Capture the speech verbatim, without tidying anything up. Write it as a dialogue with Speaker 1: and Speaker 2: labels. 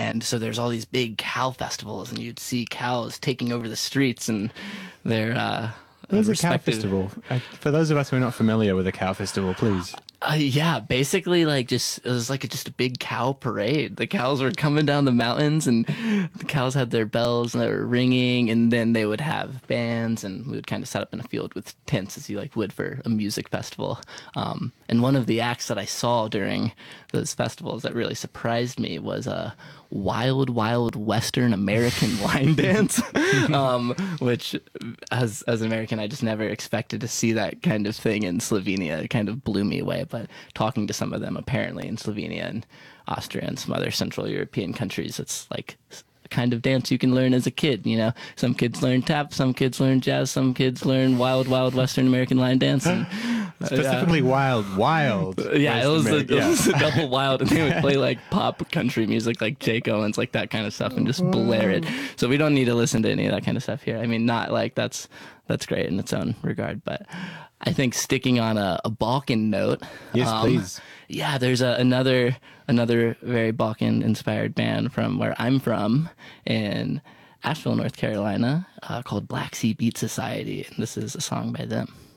Speaker 1: And so there's all these big cow festivals, and you'd see cows taking over the streets, and they're uh,
Speaker 2: What is a cow
Speaker 1: respected-
Speaker 2: festival? Uh, For those of us who are not familiar with a cow festival, please.
Speaker 1: Uh, yeah, basically, like just it was like a, just a big cow parade. The cows were coming down the mountains, and the cows had their bells and they were ringing, and then they would have bands, and we would kind of set up in a field with tents, as you like would for a music festival. Um, and one of the acts that I saw during those festivals that really surprised me was a wild, wild Western American line dance, um, which as as an American, I just never expected to see that kind of thing in Slovenia. It kind of blew me away. But talking to some of them, apparently in Slovenia and Austria and some other Central European countries, it's like a kind of dance you can learn as a kid. You know, some kids learn tap, some kids learn jazz, some kids learn wild, wild Western American line dance. And,
Speaker 2: Specifically, wild, wild.
Speaker 1: yeah, it was, a,
Speaker 2: West
Speaker 1: it
Speaker 2: Ameri-
Speaker 1: was a double wild, and they would play like pop country music, like Jake Owens, like that kind of stuff, and just blare it. So we don't need to listen to any of that kind of stuff here. I mean, not like that's that's great in its own regard, but I think sticking on a, a Balkan note.
Speaker 2: Yes,
Speaker 1: um,
Speaker 2: please.
Speaker 1: Yeah, there's a, another another very Balkan inspired band from where I'm from in Asheville, North Carolina, uh, called Black Sea Beat Society, and this is a song by them.